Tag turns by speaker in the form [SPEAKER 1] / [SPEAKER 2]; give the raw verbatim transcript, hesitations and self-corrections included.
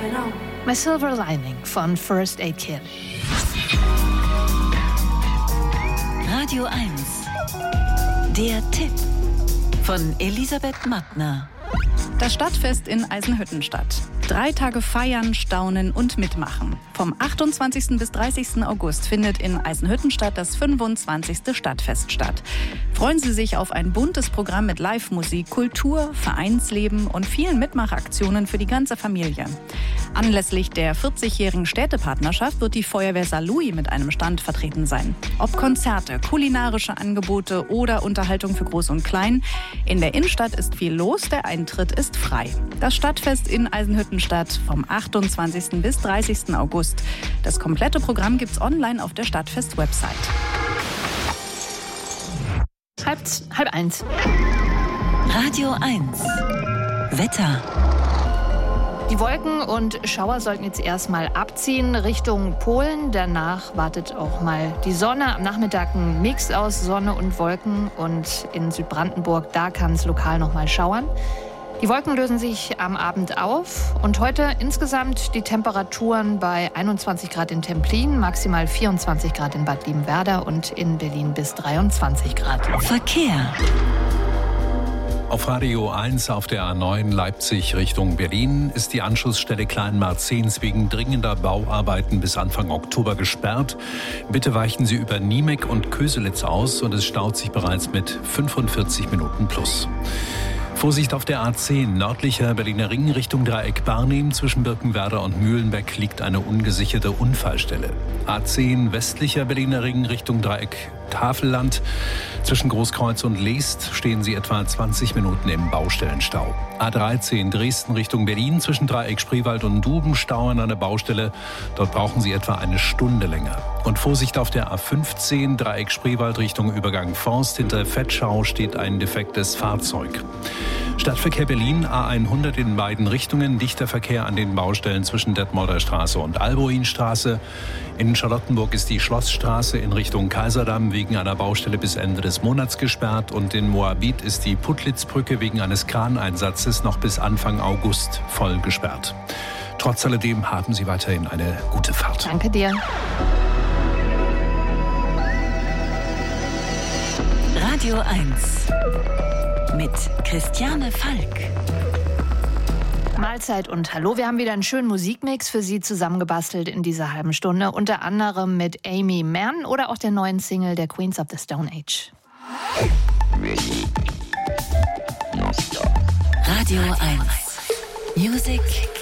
[SPEAKER 1] My Silver Lining von First Aid Kit.
[SPEAKER 2] Radio eins. Der Tipp von Elisabeth Mattner.
[SPEAKER 3] Das Stadtfest in Eisenhüttenstadt. Drei Tage feiern, staunen und mitmachen. Vom achtundzwanzigsten bis dreißigsten August findet in Eisenhüttenstadt das fünfundzwanzigste Stadtfest statt. Freuen Sie sich auf ein buntes Programm mit Live-Musik, Kultur, Vereinsleben und vielen Mitmachaktionen für die ganze Familie. Anlässlich der vierzigjährigen Städtepartnerschaft wird die Feuerwehr Saarlouis mit einem Stand vertreten sein. Ob Konzerte, kulinarische Angebote oder Unterhaltung für Groß und Klein. In der Innenstadt ist viel los, der Eintritt ist frei. Das Stadtfest in Eisenhüttenstadt vom achtundzwanzigsten bis dreißigsten August. Das komplette Programm gibt's online auf der Stadtfest-Website.
[SPEAKER 1] Halb, halb eins.
[SPEAKER 2] Radio eins. Wetter.
[SPEAKER 1] Die Wolken und Schauer sollten jetzt erstmal abziehen Richtung Polen. Danach wartet auch mal die Sonne. Am Nachmittag ein Mix aus Sonne und Wolken. Und in Südbrandenburg, da kann es lokal noch mal schauern. Die Wolken lösen sich am Abend auf. Und heute insgesamt die Temperaturen bei einundzwanzig Grad in Templin, maximal vierundzwanzig Grad in Bad Liebenwerda und in Berlin bis dreiundzwanzig Grad.
[SPEAKER 2] Verkehr.
[SPEAKER 4] Auf Radio eins auf der A neun Leipzig Richtung Berlin ist die Anschlussstelle Kleinmarzens wegen dringender Bauarbeiten bis Anfang Oktober gesperrt. Bitte weichen Sie über Niemek und Köselitz aus und es staut sich bereits mit fünfundvierzig Minuten plus. Vorsicht auf der A zehn, nördlicher Berliner Ring Richtung Dreieck Barnim. Zwischen Birkenwerda und Mühlenbeck liegt eine ungesicherte Unfallstelle. A zehn, westlicher Berliner Ring Richtung Dreieck Tafelland. Zwischen Großkreuz und Leest stehen Sie etwa zwanzig Minuten im Baustellenstau. A dreizehn, Dresden Richtung Berlin. Zwischen Dreieck Spreewald und Duben Stau an einer Baustelle. Dort brauchen Sie etwa eine Stunde länger. Und Vorsicht auf der A fünfzehn, Dreieck Spreewald Richtung Übergang Forst. Hinter Vetschau steht ein defektes Fahrzeug. Stadtverkehr Berlin, A hundert in beiden Richtungen. Dichter Verkehr an den Baustellen zwischen Detmolder Straße und Alboinstraße. In Charlottenburg ist die Schlossstraße in Richtung Kaiserdamm wegen einer Baustelle bis Ende des Monats gesperrt. Und in Moabit ist die Puttlitzbrücke wegen eines Kraneinsatzes noch bis Anfang August voll gesperrt. Trotz alledem haben Sie weiterhin eine gute Fahrt.
[SPEAKER 1] Danke dir.
[SPEAKER 2] Radio eins. Mit Christiane Falk.
[SPEAKER 1] Mahlzeit und Hallo. Wir haben wieder einen schönen Musikmix für Sie zusammengebastelt in dieser halben Stunde. Unter anderem mit Amy Mann oder auch der neuen Single der Queens of the Stone Age.
[SPEAKER 2] Radio eins. Music